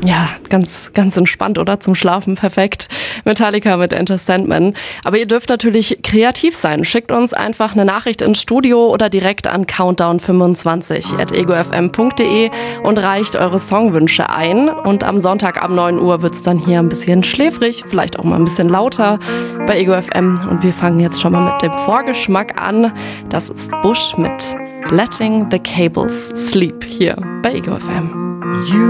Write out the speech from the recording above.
Ja, ganz, ganz entspannt, oder? Zum Schlafen perfekt. Metallica mit Enter Sandman. Aber ihr dürft natürlich kreativ sein. Schickt uns einfach eine Nachricht ins Studio oder direkt an countdown25@egofm.de und reicht eure Songwünsche ein. Und am Sonntag ab 9 Uhr wird's dann hier ein bisschen schläfrig, vielleicht auch mal ein bisschen lauter bei EgoFM. Und wir fangen jetzt schon mal mit dem Vorgeschmack an. Das ist Bush mit Letting the Cables Sleep hier bei EgoFM.